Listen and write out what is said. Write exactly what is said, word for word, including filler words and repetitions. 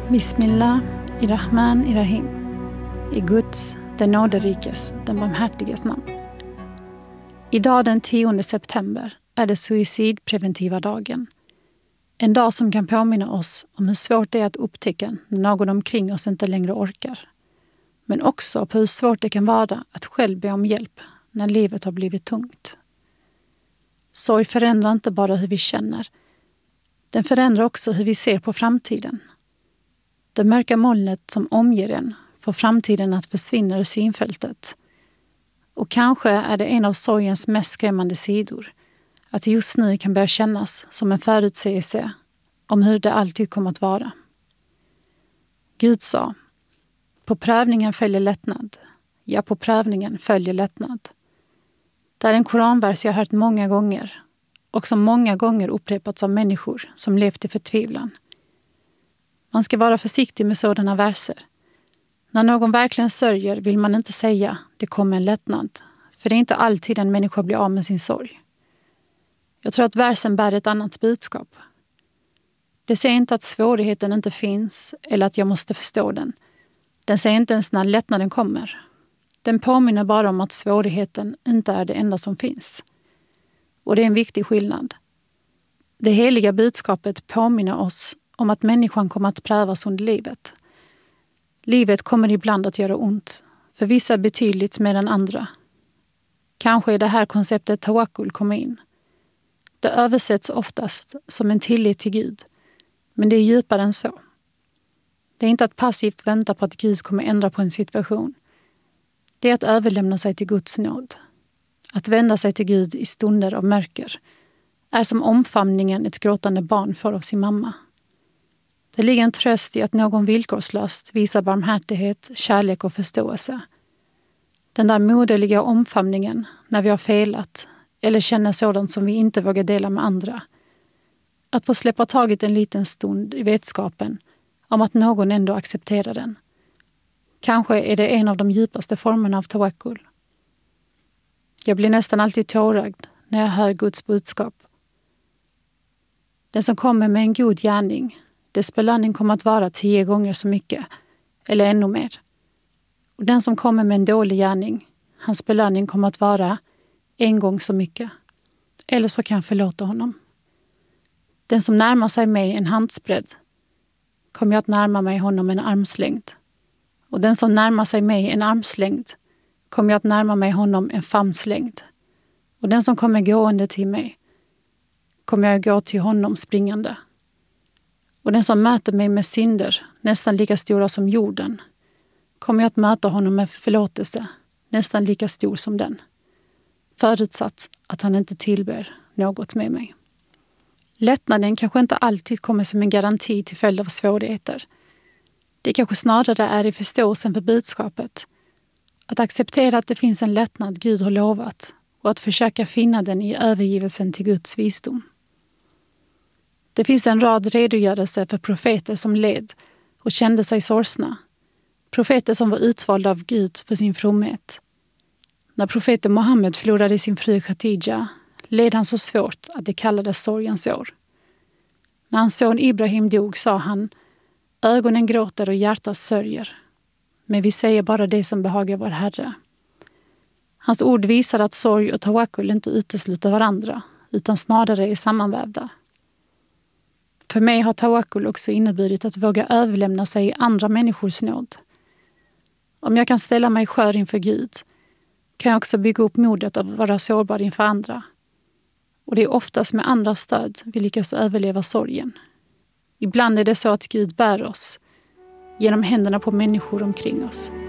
Bismillah, Irrahman, Irrahim. I Guds, den nåderikes, den barmhärtiges namn. Idag den tionde september är det suicidpreventiva dagen. En dag som kan påminna oss om hur svårt det är att upptäcka när någon omkring oss inte längre orkar. Men också på hur svårt det kan vara att själv be om hjälp när livet har blivit tungt. Sorg förändrar inte bara hur vi känner. Den förändrar också hur vi ser på framtiden. Det mörka molnet som omger en får framtiden att försvinna ur synfältet. Och kanske är det en av sorgens mest skrämmande sidor. Att det just nu kan börja kännas som en förutsägelse om hur det alltid kommer att vara. Gud sa: på prövningen följer lättnad. Ja, på prövningen följer lättnad. Det är en koranvers jag har hört många gånger och som många gånger upprepats av människor som levt i förtvivlan. Man ska vara försiktig med sådana verser. När någon verkligen sörjer vill man inte säga det kommer en lättnad, för det är inte alltid en människa blir av med sin sorg. Jag tror att versen bär ett annat budskap. Det säger inte att svårigheten inte finns eller att jag måste förstå den. Den säger inte ens när lättnaden kommer. Den påminner bara om att svårigheten inte är det enda som finns. Och det är en viktig skillnad. Det heliga budskapet påminner oss om att människan kommer att prövas under livet. Livet kommer ibland att göra ont, för vissa betydligt mer än andra. Kanske är det här konceptet tawakkul kommer in. Det översätts oftast som en tillit till Gud, men det är djupare än så. Det är inte att passivt vänta på att Gud kommer ändra på en situation. Det är att överlämna sig till Guds nåd. Att vända sig till Gud i stunder av mörker är som omfamningen ett gråtande barn får av sin mamma. Det ligger en tröst i att någon villkorslöst visar barmhärtighet, kärlek och förståelse. Den där moderliga omfamningen när vi har felat eller känner sådant som vi inte vågar dela med andra. Att få släppa taget en liten stund i vetskapen om att någon ändå accepterar den. Kanske är det en av de djupaste formerna av tawakkul. Jag blir nästan alltid tårögd när jag hör Guds budskap. Den som kommer med en god gärning, dess belöning kommer att vara tio gånger så mycket, eller ännu mer. Och den som kommer med en dålig gärning, hans belöning kommer att vara en gång så mycket. Eller så kan jag förlåta honom. Den som närmar sig mig en handsbredd kommer jag att närma mig honom en armslängd. Och den som närmar sig mig en armslängd kommer jag att närma mig honom en famnslängd. Och den som kommer gående till mig kommer jag att gå till honom springande. Och den som möter mig med synder nästan lika stora som jorden kommer jag att möta honom med förlåtelse nästan lika stor som den. Förutsatt att han inte tillber något med mig. Lättnaden kanske inte alltid kommer som en garanti till följd av svårigheter. Det kanske snarare är i förståelsen för budskapet. Att acceptera att det finns en lättnad Gud har lovat och att försöka finna den i övergivelsen till Guds visdom. Det finns en rad redogörelser för profeter som led och kände sig sorgsna. Profeter som var utvalda av Gud för sin fromhet. När profeten Mohammed förlorade sin fru Khadija led han så svårt att det kallades sorgens år. När hans son Ibrahim dog sa han: ögonen gråter och hjärtat sörjer. Men vi säger bara det som behagar vår Herre. Hans ord visar att sorg och tawakkul inte utesluter varandra, utan snarare är sammanvävda. För mig har tawakkul också inneburit att våga överlämna sig i andra människors nåd. Om jag kan ställa mig skör inför Gud kan jag också bygga upp modet att vara sårbar inför andra. Och det är oftast med andras stöd vi lyckas överleva sorgen. Ibland är det så att Gud bär oss genom händerna på människor omkring oss.